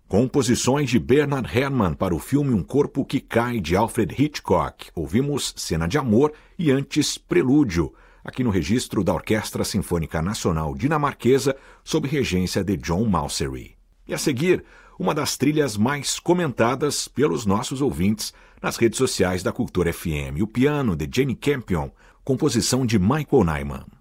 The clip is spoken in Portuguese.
Composições de Bernard Herrmann para o filme Um Corpo que Cai, de Alfred Hitchcock. Ouvimos Cena de Amor e antes Prelúdio, aqui no registro da Orquestra Sinfônica Nacional Dinamarquesa, sob regência de John Mauceri. E a seguir, uma das trilhas mais comentadas pelos nossos ouvintes nas redes sociais da Cultura FM, o piano de Jane Campion, composição de Michael Nyman.